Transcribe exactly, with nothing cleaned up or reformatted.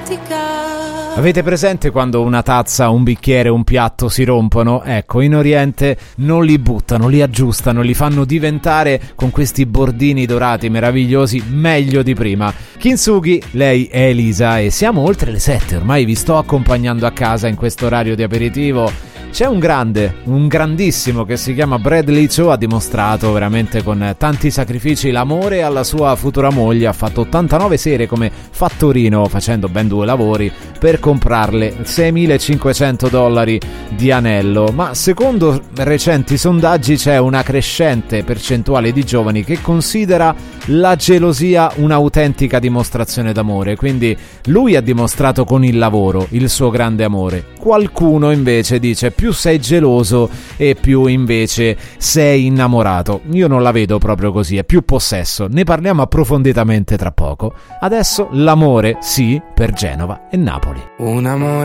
Avete presente quando una tazza, un bicchiere, un piatto si rompono? Ecco, in Oriente non li buttano, li aggiustano, li fanno diventare con questi bordini dorati meravigliosi meglio di prima. Kintsugi, lei è Elisa e siamo oltre le sette, ormai vi sto accompagnando a casa in questo orario di aperitivo. C'è un grande, un grandissimo che si chiama Bradley Cho, ha dimostrato veramente con tanti sacrifici l'amore alla sua futura moglie, ha fatto ottantanove sere come fattorino facendo ben due lavori per comprarle seimilacinquecento dollari di anello, ma secondo recenti sondaggi c'è una crescente percentuale di giovani che considera la gelosia un'autentica dimostrazione d'amore, quindi lui ha dimostrato con il lavoro il suo grande amore, qualcuno invece dice più sei geloso e più invece sei innamorato. Io non la vedo proprio così, è più possesso, ne parliamo approfonditamente tra poco. Adesso l'amore sì per Genova e Napoli. Un amore